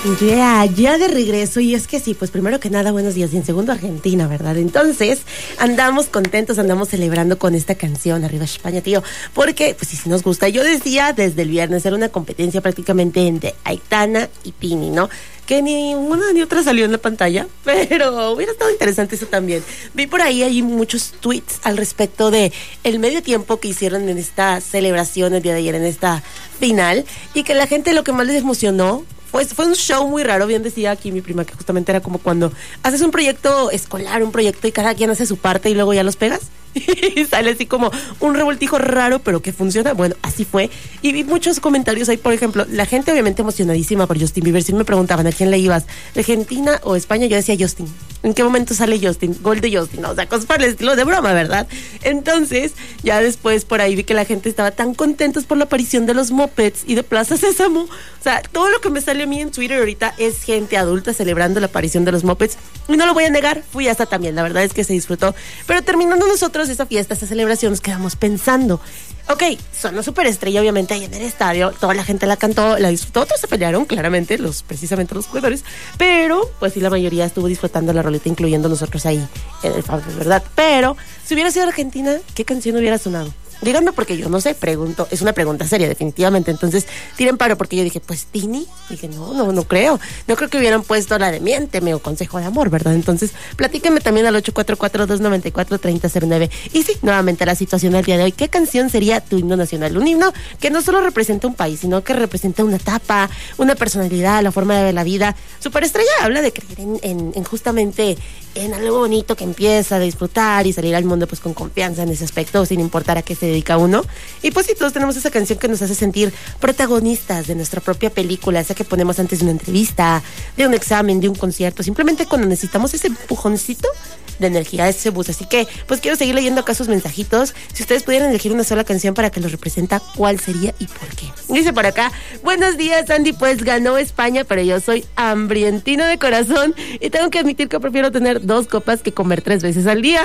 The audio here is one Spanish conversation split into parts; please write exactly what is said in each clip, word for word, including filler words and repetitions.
Ya, yeah, ya de regreso. Y es que sí, pues primero que nada, buenos días. Y en segundo, Argentina, ¿verdad? Entonces, andamos contentos, andamos celebrando con esta canción, Arriba España, tío. Porque, pues sí, sí nos gusta. Yo decía desde el viernes, era una competencia prácticamente entre Aitana y Pini, ¿no? Que ni una ni otra salió en la pantalla, pero hubiera estado interesante eso también. Vi por ahí, hay muchos tweets al respecto de el medio tiempo que hicieron en esta celebración el día de ayer, en esta final, y que la gente lo que más les emocionó Pues fue un show muy raro. Bien decía aquí mi prima que justamente era como cuando haces un proyecto escolar, un proyecto y cada quien hace su parte y luego ya los pegas y sale así como un revoltijo raro pero que funciona. Bueno, así fue. Y vi muchos comentarios ahí, por ejemplo, la gente obviamente emocionadísima por Justin Bieber. Si me preguntaban a quién le ibas, Argentina o España, yo decía Justin. ¿En qué momento sale Justin? Gol de Justin, o sea, cosas para el estilo de broma, ¿verdad? Entonces, ya después por ahí vi que la gente estaba tan contentos por la aparición de los Muppets y de Plaza Sésamo. O sea, todo lo que me sale a mí en Twitter ahorita es gente adulta celebrando la aparición de los Muppets. Y no lo voy a negar, fui hasta también, la verdad es que se disfrutó. Pero terminando nosotros esa fiesta, esa celebración, nos quedamos pensando, ok, sonó superestrella obviamente ahí en el estadio, toda la gente la cantó, la disfrutó, otros se pelearon, claramente, los precisamente los jugadores, pero pues sí, la mayoría estuvo disfrutando la roleta, incluyendo nosotros ahí en el Fab, ¿verdad? Pero, si hubiera sido Argentina, ¿qué canción hubiera sonado? Díganme porque yo no sé, pregunto, es una pregunta seria definitivamente, entonces tiren paro porque yo dije, pues Tini, dije no, no, no creo, no creo que hubieran puesto la de Miénteme o Consejo de Amor, ¿verdad? Entonces platíquenme también al ocho cuatro cuatro, dos nueve cuatro, tres cero cero nueve. Y sí, nuevamente la situación del día de hoy, ¿qué canción sería tu himno nacional? Un himno que no solo representa un país, sino que representa una etapa, una personalidad, la forma de ver la vida. Superestrella habla de creer en, en, en justamente en algo bonito que empieza a disfrutar y salir al mundo pues con confianza en ese aspecto, sin importar a qué se dedica uno. Y pues sí, todos tenemos esa canción que nos hace sentir protagonistas de nuestra propia película, esa que ponemos antes de una entrevista, de un examen, de un concierto, simplemente cuando necesitamos ese empujoncito de energía, ese bus. Así que pues quiero seguir leyendo acá sus mensajitos. Si ustedes pudieran elegir una sola canción para que los representa, ¿cuál sería y por qué? Dice por acá, buenos días Andy, pues ganó España, pero yo soy hambrientino de corazón y tengo que admitir que prefiero tener dos copas que comer tres veces al día.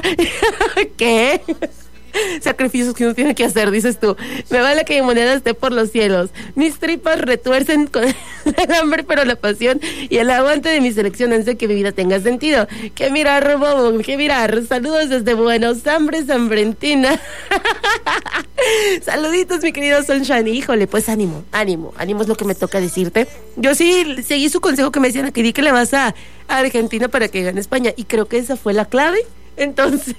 ¿Qué? Sacrificios que uno tiene que hacer, dices tú. Me vale que mi moneda esté por los cielos. Mis tripas retuercen con el hambre, pero la pasión y el aguante de mi selección hace que mi vida tenga sentido. Que mirar, bobo, que mirar. Saludos desde Buenos Aires, Hambrentina. Saluditos, mi querido Sunshine. Híjole, pues ánimo, ánimo, ánimo es lo que me toca decirte. Yo sí seguí su consejo que me decían, que di que le vas a, a Argentina para que gane España, y creo que esa fue la clave. Entonces,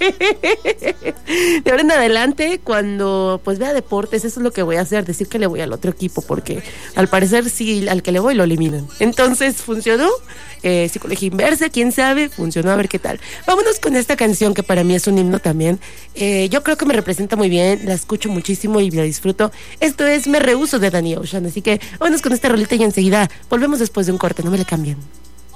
de ahora en adelante, cuando pues vea deportes, eso es lo que voy a hacer, decir que le voy al otro equipo, porque al parecer sí, al que le voy lo eliminan. Entonces, ¿funcionó? Eh, psicología inversa, quién sabe, funcionó, a ver qué tal. Vámonos con esta canción que para mí es un himno también. Eh, yo creo que me representa muy bien, la escucho muchísimo y la disfruto. Esto es Me Rehuso de Danny Ocean, así que vámonos con esta rolita y enseguida volvemos después de un corte, no me le cambien.